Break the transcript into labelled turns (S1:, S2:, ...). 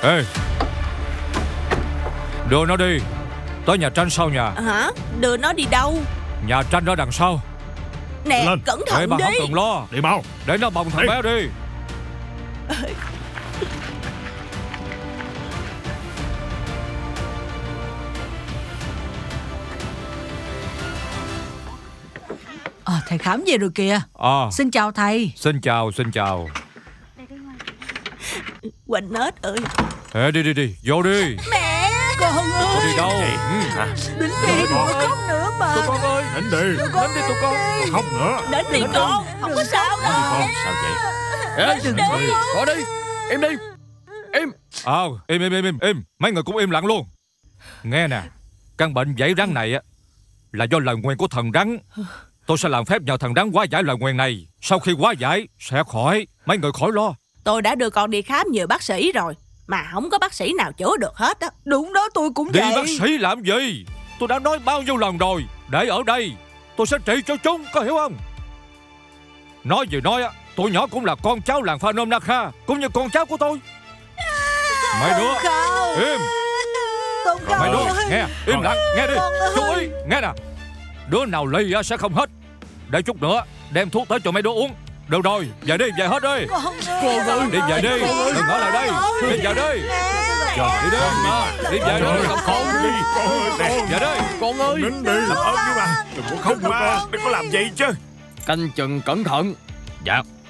S1: Ê, đưa nó đi tới nhà tranh sau nhà.
S2: Hả? Đưa nó đi đâu?
S1: Nhà tranh ở đằng sau.
S2: Nè,
S3: lên.
S2: cẩn
S1: Ê,
S2: thận
S1: bà
S2: đi.
S1: không cần lo.
S3: Đi mau.
S1: Để nó bồng thằng
S3: Đi.
S1: bé đi.
S4: Thầy khám về rồi kìa. Xin chào thầy.
S1: Xin chào, xin chào.
S2: Quỳnh nết ơi.
S1: Ê, đi, vô đi.
S2: Mẹ. Con
S1: Có
S2: ơi.
S1: đi đâu?
S2: Đến đi, đừng có khóc nữa mà.
S1: Tụi con ơi,
S3: Đến đi.
S1: đến đi tụi con.
S3: Khóc nữa.
S2: Đến đi con. Không có sao đâu.
S3: Con sao vậy?
S5: Ê,
S2: Đừng
S5: bỏ đi. Im đi. Im.
S1: Im. Mấy người cũng im lặng luôn. Nghe nè, căn bệnh vảy rắn này á là do lời nguyền của thần rắn. Tôi sẽ làm phép nhờ thần rắn hóa giải lời nguyền này. Sau khi hóa giải sẽ khỏi. Mấy người khỏi lo.
S2: Tôi đã đưa con đi khám nhiều bác sĩ rồi, mà không có bác sĩ nào chữa được hết á.
S4: Đúng đó, tôi cũng
S1: Đi
S4: vậy.
S1: bác sĩ làm gì? Tôi đã nói bao nhiêu lần rồi. Để ở đây tôi sẽ trị cho chúng, có hiểu không? Nói gì nói á, tụi nhỏ cũng là con cháu làng Pha Nôm Na Kha, cũng như con cháu của tôi. Mấy đứa im. Mấy đứa nghe, im lặng, nghe đi. Chú ý, nghe nè. Đứa nào lì á sẽ không hết. Để chút nữa đem thuốc tới cho mấy đứa uống. Được rồi, về đi, về hết đi.
S5: Con ơi.
S1: Đi về đi, đừng ở lại đây. Đi về đi. Đi đi. Đi về đi.
S3: Con đi. Con ơi, nè.
S1: Về đi.
S5: Con ơi.
S3: Nín đi. Làm ơn đi mà. Đừng có khóc mà. Đừng có làm vậy chứ.
S5: Canh chừng cẩn thận.
S1: Dạ.